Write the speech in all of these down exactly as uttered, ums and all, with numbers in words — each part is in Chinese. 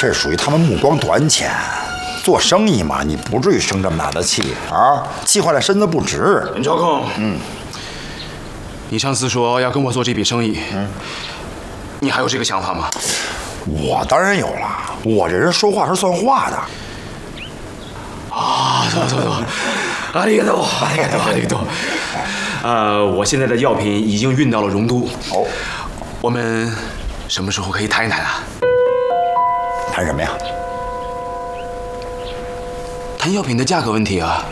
这属于他们目光短浅。做生意嘛，你不至于生这么大的气啊，气坏了身子不值。 文昭控，嗯，你上次说要跟我做这笔生意，嗯，你还有这个想法吗？ 我当然有了，我这人说话是算话的。 啊，走走走，阿里嘎多，阿里嘎多，阿里嘎多。呃，我现在的药品已经运到了荣都。哦，我们什么时候可以谈一谈啊？ 谈什么呀？ 谈药品的价格问题啊。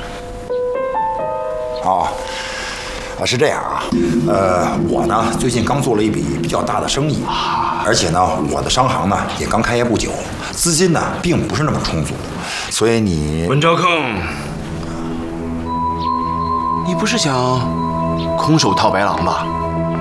哦，啊是这样啊，呃，我呢最近刚做了一笔比较大的生意，而且呢我的商行呢也刚开业不久，资金呢并不是那么充足，所以你文昭坑，你不是想空手套白狼吧？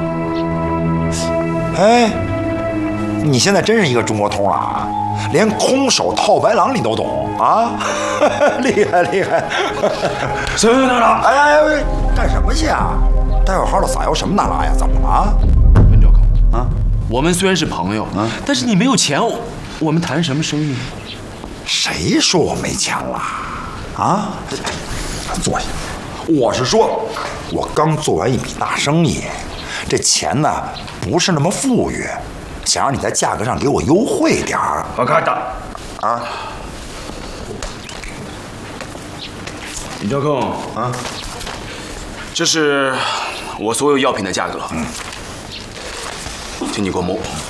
哎，你现在真是一个中国通了啊！连空手套白狼你都懂啊，厉害厉害！ 行行行了， 哎哎哎，干什么去啊？待会儿好好撒油什么那拉呀？怎么了？ 文昭坑啊，我们虽然是朋友啊，但是你没有钱，我们谈什么生意？ 谁说我没钱了？啊？坐下。我是说，我刚做完一笔大生意，这钱呢不是那么富裕。想让你在价格上给我优惠点儿。 我看的啊， 李昭控啊，这是我所有药品的价格，嗯，请你过目。